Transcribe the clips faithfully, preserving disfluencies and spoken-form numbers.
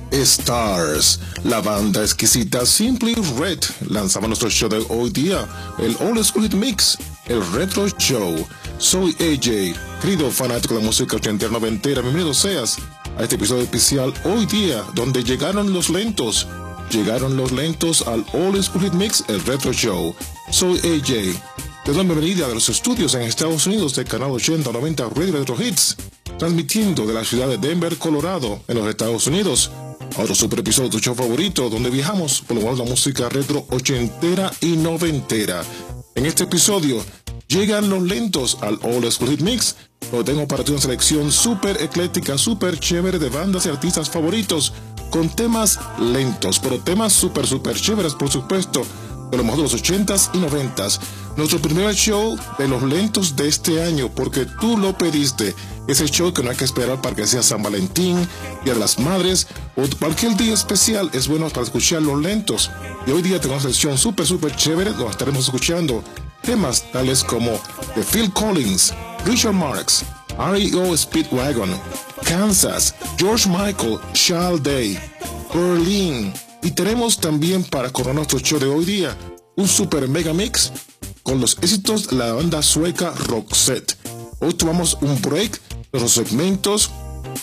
Stars, la banda exquisita Simply Red lanzaba nuestro show de hoy día, el Old School Hit Mix, el Retro Show. Soy A J, querido fanático de la música ochentera noventera, bienvenido seas a este episodio especial hoy día, donde llegaron los lentos, llegaron los lentos al Old School Hit Mix, el Retro Show. Soy A J, te doy la bienvenida a los estudios en Estados Unidos del canal ochenta noventa Radio Retro Hits, transmitiendo de la ciudad de Denver, Colorado, en los Estados Unidos. Otro super episodio de tu show favorito, donde viajamos por lo menos la música retro ochentera y noventera. En este episodio llegan los lentos al Old School Hit Mix, donde tengo para ti una selección super ecléctica, super chévere de bandas y artistas favoritos, con temas lentos, pero temas super super chéveres, por supuesto, de lo mejor de los ochentas y noventas. Nuestro primer show de los lentos de este año, porque tú lo pediste. Ese show que no hay que esperar para que sea San Valentín, Día de las Madres o cualquier día especial, es bueno para escuchar los lentos. Y hoy día tenemos una sección súper súper chévere donde estaremos escuchando temas tales como de Phil Collins, Richard Marx, R E O Speedwagon, Kansas, George Michael, Child Day, Berlin. Y tenemos también para coronar nuestro show de hoy día un super mega mix con los éxitos de la banda sueca Roxette. Hoy tomamos un break de los segmentos,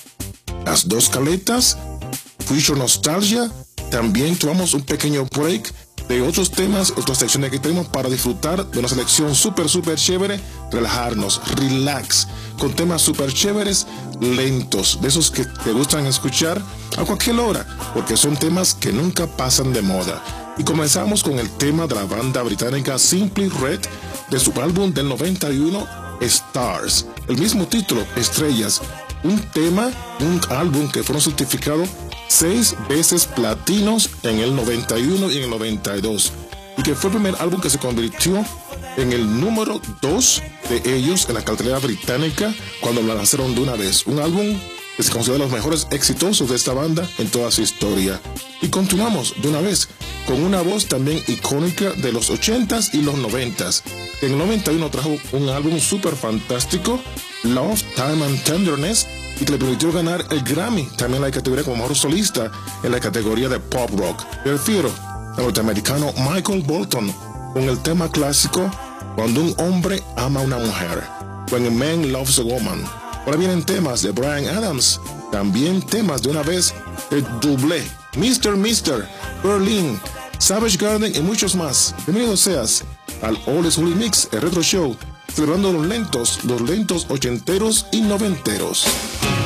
las dos caletas, Future Nostalgia. También tomamos un pequeño break de otros temas, otras secciones que tenemos para disfrutar de una selección súper súper chévere, relajarnos, relax, con temas súper chéveres, lentos, de esos que te gustan escuchar a cualquier hora, porque son temas que nunca pasan de moda. Y comenzamos con el tema de la banda británica Simply Red, de su álbum del noventa y uno, Stars, el mismo título, Estrellas, un tema, un álbum que fueron certificados seis veces platinos en el noventa y uno y en el noventa y dos, y que fue el primer álbum que se convirtió en el número dos de ellos en la cartelera británica cuando lo lanzaron de una vez. Un álbum que se considera los mejores exitosos de esta banda en toda su historia. Y continuamos de una vez con una voz también icónica de los ochentas y los noventas. En el noventa y uno trajo un álbum súper fantástico, Love, Time and Tenderness, y que le permitió ganar el Grammy, también la categoría como mejor solista en la categoría de pop rock. Me refiero al norteamericano Michael Bolton con el tema clásico Cuando un hombre ama a una mujer, When a Man Loves a Woman. Ahora vienen temas de Bryan Adams, también temas de una vez de Double, mister mister, Berlin, Savage Garden y muchos más. Bienvenido seas al Old School Mix, el Retro Show, celebrando los lentos, los lentos ochenteros y noventeros.